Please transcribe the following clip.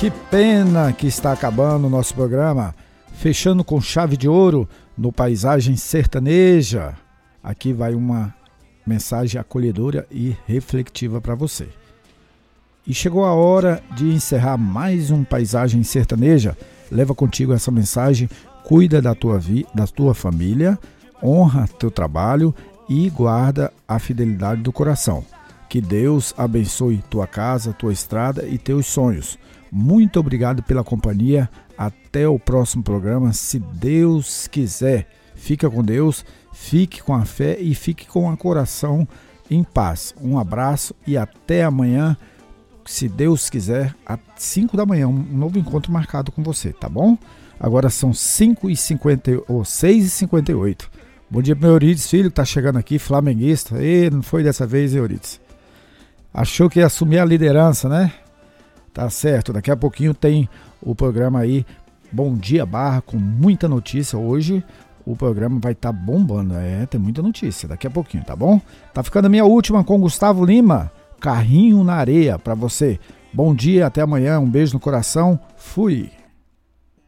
Que pena que está acabando o nosso programa, fechando com chave de ouro no Paisagem Sertaneja. Aqui vai uma mensagem acolhedora e reflexiva para você. E chegou a hora de encerrar mais um Paisagem Sertaneja. Leva contigo essa mensagem, cuida da tua família, honra teu trabalho e guarda a fidelidade do coração. Que Deus abençoe tua casa, tua estrada e teus sonhos. Muito obrigado pela companhia. Até o próximo programa, se Deus quiser. Fica com Deus, fique com a fé e fique com o coração em paz. Um abraço e até amanhã, se Deus quiser, às 5 da manhã, um novo encontro marcado com você, tá bom? Agora são 6h58. Bom dia pro meu Euridice Filho, que tá chegando aqui, flamenguista. Não foi dessa vez, Euridice. Achou que ia assumir a liderança, né? Tá certo, daqui a pouquinho tem o programa aí, Bom Dia Barra, com muita notícia. Hoje o programa vai estar bombando, tem muita notícia, daqui a pouquinho, tá bom? Tá ficando a minha última com Gustavo Lima, Carrinho na Areia, pra você. Bom dia, até amanhã, um beijo no coração, fui!